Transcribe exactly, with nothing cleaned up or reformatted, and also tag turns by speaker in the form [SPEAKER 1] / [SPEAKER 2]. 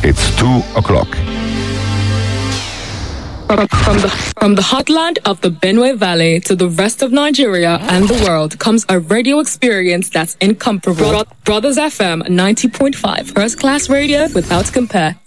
[SPEAKER 1] It's two o'clock.
[SPEAKER 2] From the, from the heartland of the Benue Valley to the rest of Nigeria and the world comes a radio experience that's incomparable. Bro- Brothers F M ninety point five, first class radio without compare.